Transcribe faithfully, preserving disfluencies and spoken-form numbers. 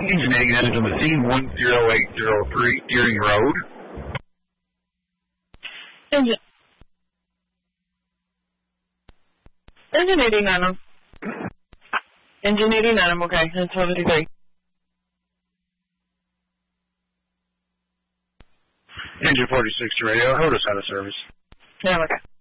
Engine eighty-nine to Machine one zero eight zero three, Deering Road. Engine. Engine eighty-nine, I'm... Engine eighty-nine, I'm okay. It's twelve fifty-three. Engine forty-six to radio, hold us out of service. Yeah, I'm okay.